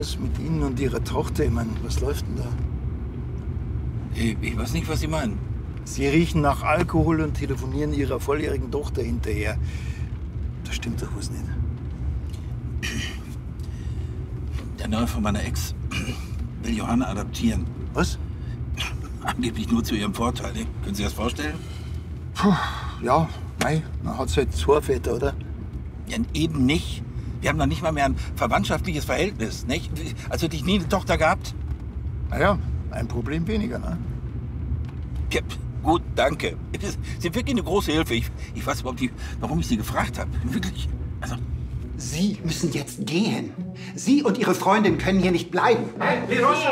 Was mit Ihnen und Ihrer Tochter? Ich meine, was läuft denn da? Ich weiß nicht, was Sie meinen. Sie riechen nach Alkohol und telefonieren Ihrer volljährigen Tochter hinterher. Da stimmt doch was nicht. Der Neue von meiner Ex will Johanna adoptieren. Was? Angeblich nur zu ihrem Vorteil. Ne? Können Sie das vorstellen? Puh, ja, mei, man hat halt zwei Väter, oder? Ja, eben nicht. Wir haben noch nicht mal mehr ein verwandtschaftliches Verhältnis, nicht? Also hätte ich nie eine Tochter gehabt. Naja, ein Problem weniger, ne? Ja, gut, danke. Sie sind wirklich eine große Hilfe. Ich weiß überhaupt nicht, warum ich Sie gefragt habe. Wirklich. Also. Sie müssen jetzt gehen. Sie und Ihre Freundin können hier nicht bleiben. Das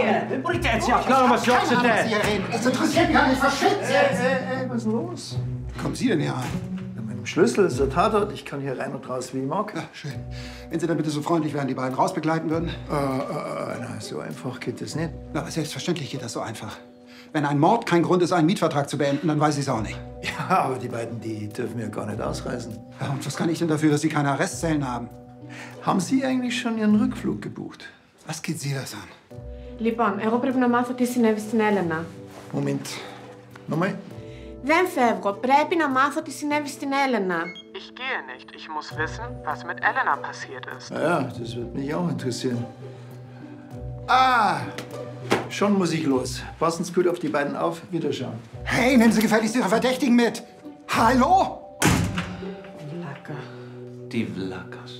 interessiert gar nicht, verschwitzt jetzt! Was ist denn los? Kommen Sie denn hier rein? Ja, mit dem Schlüssel ist der Tatort. Ich kann hier rein und raus, wie ich mag. Ja, schön. Wenn Sie dann bitte so freundlich wären, die beiden rausbegleiten würden. Na, so einfach geht das nicht. Na, aber selbstverständlich geht das so einfach. Wenn ein Mord kein Grund ist, einen Mietvertrag zu beenden, dann weiß ich es auch nicht. Ja, aber die beiden, die dürfen ja gar nicht ausreisen. Ja, und was kann ich denn dafür, dass Sie keine Arrestzellen haben? Haben Sie eigentlich schon Ihren Rückflug gebucht? Was geht Sie das an? Λοιπόν, εγώ πρέπει να μάθω τι συνέβη στην Έλενα. Moment. Nochmal. Δεν φεύγω. Πρέπει να μάθω τι συνέβη στην Έλενα. Ich gehe nicht. Ich muss wissen, was mit Elena passiert ist. Ja, das wird mich auch interessieren. Ah, schon muss ich los. Passen Sie gut auf die beiden auf. Wiederschauen. Hey, nehmen Sie gefälligst Ihre Verdächtigen mit. Hallo? Βλάκα. Die Vlakas.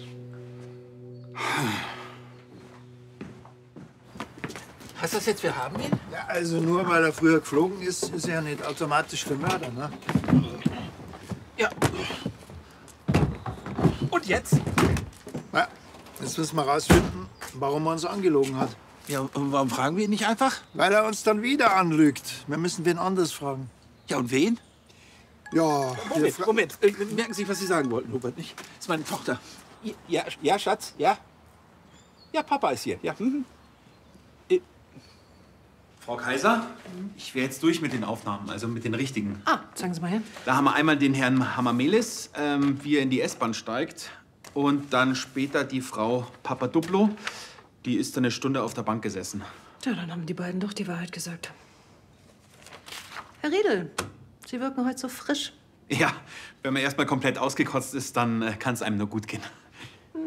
Heißt das jetzt, wir haben ihn? Ja, also nur weil er früher geflogen ist, ist er ja nicht automatisch der Mörder, ne? Ja. Und jetzt? Na, jetzt müssen wir rausfinden, warum er uns angelogen hat. Ja, und warum fragen wir ihn nicht einfach? Weil er uns dann wieder anlügt. Wir müssen wen anders fragen. Ja, und wen? Ja, Moment. Merken Sie, was Sie sagen wollten, Hubert, nicht? Das ist meine Tochter. Ja, ja, Schatz, ja? Ja, Papa ist hier, ja. Frau Kaiser, ich wäre jetzt durch mit den Aufnahmen, also mit den richtigen. Ah, sagen Sie mal her. Da haben wir einmal den Herrn Hamamelis, wie er in die S-Bahn steigt. Und dann später die Frau Papadouplo. Die ist dann eine Stunde auf der Bank gesessen. Tja, dann haben die beiden doch die Wahrheit gesagt. Herr Riedel, Sie wirken heute so frisch. Ja, wenn man erst mal komplett ausgekotzt ist, dann kann es einem nur gut gehen.